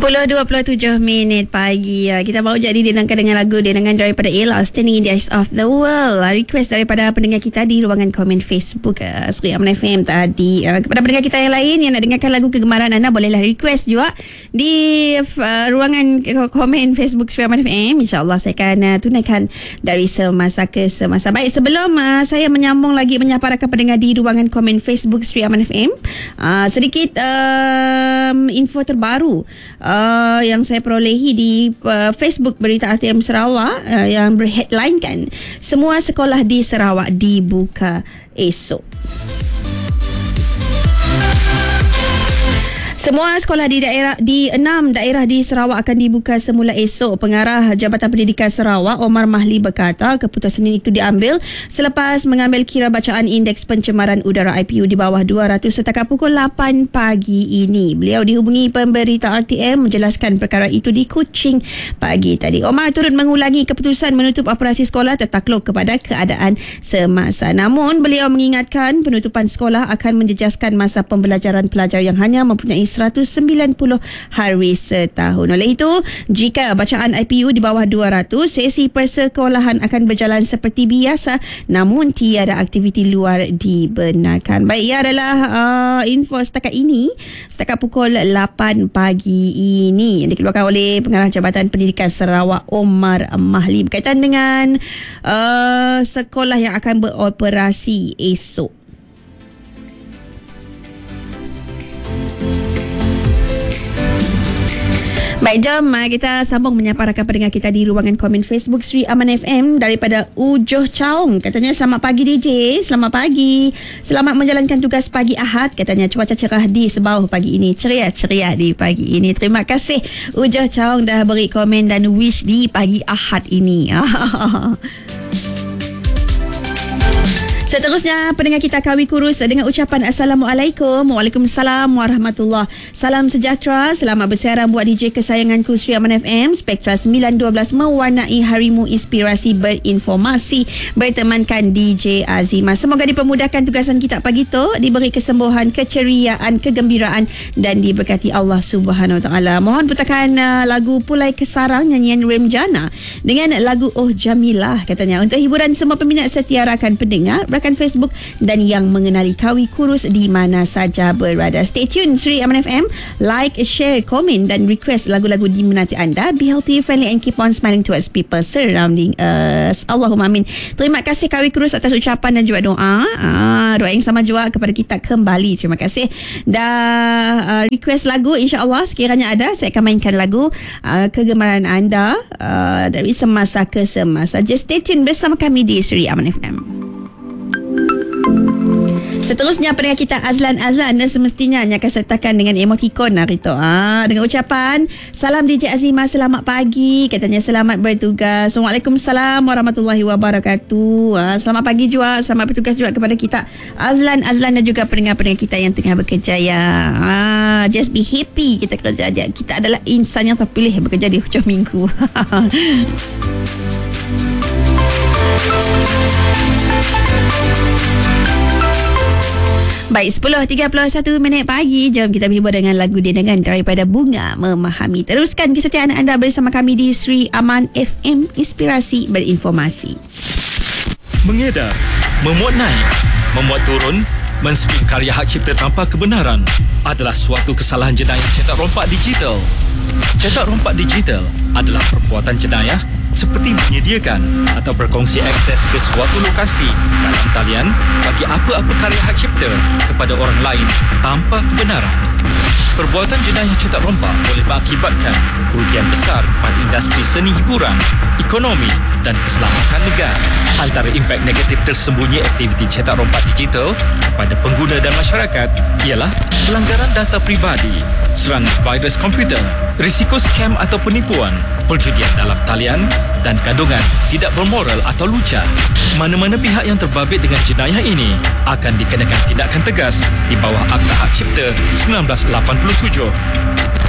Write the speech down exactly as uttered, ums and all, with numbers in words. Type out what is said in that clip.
sepuluh dua puluh tujuh minit pagi. Kita baru jadi didengarkan dengan lagu didengarkan daripada Ella, Standing in the Eyes of the World. Request daripada pendengar kita di ruangan komen Facebook Sri Aman F M tadi. Kepada pendengar kita yang lain yang nak dengarkan lagu kegemaran anda, bolehlah request juga di uh, ruangan komen Facebook Sri Aman F M. InsyaAllah saya akan uh, tunaikan dari semasa ke semasa. Baik, sebelum uh, saya menyambung lagi menyapa rakan pendengar di ruangan komen Facebook Sri Aman F M, uh, sedikit uh, info terbaru Uh, yang saya perolehi di uh, Facebook Berita R T M Sarawak uh, yang berheadlinekan semua sekolah di Sarawak dibuka esok. Semua sekolah di daerah di enam daerah di Sarawak akan dibuka semula esok. Pengarah Jabatan Pendidikan Sarawak Omar Mahli berkata keputusan itu diambil selepas mengambil kira bacaan indeks pencemaran udara I P U di bawah dua ratus setakat pukul lapan pagi ini. Beliau dihubungi pemberita R T M menjelaskan perkara itu di Kuching pagi tadi. Omar turut mengulangi keputusan menutup operasi sekolah tertakluk kepada keadaan semasa. Namun beliau mengingatkan penutupan sekolah akan menjejaskan masa pembelajaran pelajar yang hanya mempunyai seratus sembilan puluh hari setahun. Oleh itu, jika bacaan I P U di bawah dua ratus, sesi persekolahan akan berjalan seperti biasa namun tiada aktiviti luar dibenarkan. Baik, ia adalah uh, info setakat ini, setakat pukul lapan pagi ini yang dikeluarkan oleh Pengarah Jabatan Pendidikan Sarawak Omar Mahli berkaitan dengan uh, sekolah yang akan beroperasi esok. Baik, jom kita sambung menyapa rakan pendengar kita di ruangan komen Facebook Sri Aman F M daripada Ujoh Chaung. Katanya, selamat pagi D J, selamat pagi. Selamat menjalankan tugas pagi Ahad. Katanya cuaca cerah di Sebauh pagi ini. Ceria-ceria di pagi ini. Terima kasih Ujoh Chaung dah beri komen dan wish di pagi Ahad ini. Seterusnya, pendengar kita kawi kurus dengan ucapan Assalamualaikum. Waalaikumsalam warahmatullahi. Salam sejahtera. Selamat bersiaran buat D J kesayanganku Sri Aman F M. Spektra sembilan dua belas mewarnai harimu inspirasi berinformasi bertemankan D J Azimah. Semoga dipermudahkan tugasan kita pagi tu, diberi kesembuhan, keceriaan, kegembiraan dan diberkati Allah Subhanahu Wa Taala. Mohon putarkan uh, lagu Pulai Kesarang nyanyian Remjana dengan lagu Oh Jamilah, katanya untuk hiburan semua peminat setia rakan pendengar rakan Facebook dan yang mengenali kawi kurus di mana saja berada. Stay tune Sri Aman F M, like, share, komen dan request lagu-lagu diminati anda. Be healthy, friendly and keep on smiling towards people surrounding us. Allahumma amin. Terima kasih kawi kurus atas ucapan dan juga doa. Ah, doa yang sama juga kepada kita kembali. Terima kasih. Dah uh, request lagu, insya-Allah sekiranya ada saya akan mainkan lagu uh, kegemaran anda uh, dari semasa ke semasa. Just stay tune bersama kami di Sri Aman F M. Seterusnya, pendengar kita Azlan Azlan dan semestinya akan sertakan dengan emotikon hari tu. Ah, dengan ucapan salam D J Azimah, selamat pagi. Katanya selamat bertugas. Waalaikumsalam warahmatullahi wabarakatuh. Ah, selamat pagi juga, selamat bertugas juga kepada kita Azlan Azlan dan juga pendengar-pendengar kita yang tengah bekerja ya. Ah, just be happy kita kerja aja. Kita adalah insan yang terpilih bekerja di hujung minggu. Baik, sepuluh tiga puluh satu minit pagi. Jom kita berhibur dengan lagu didengarkan daripada Bunga Memahami. Teruskan kesetiaan anda bersama kami di Sri Aman F M, inspirasi berinformasi. Mengedar, memuat naik, memuat turun, menswing karya hak cipta tanpa kebenaran adalah suatu kesalahan jenayah cetak rompak digital. Cetak rompak digital adalah perbuatan jenayah seperti menyediakan atau berkongsi akses ke suatu lokasi dalam talian bagi apa-apa karya hak cipta kepada orang lain tanpa kebenaran. Perbuatan jenayah cetak rompak boleh mengakibatkan kerugian besar kepada industri seni hiburan, ekonomi dan keselamatan negara. Antara impak negatif tersembunyi aktiviti cetak rompak digital kepada pengguna dan masyarakat ialah pelanggaran data pribadi, serangan virus komputer, risiko skam atau penipuan, perjudian dalam talian dan kandungan tidak bermoral atau lucah. Mana-mana pihak yang terbabit dengan jenayah ini akan dikenakan tindakan tegas di bawah Akta Hak Cipta seribu sembilan ratus lapan puluh tujuh.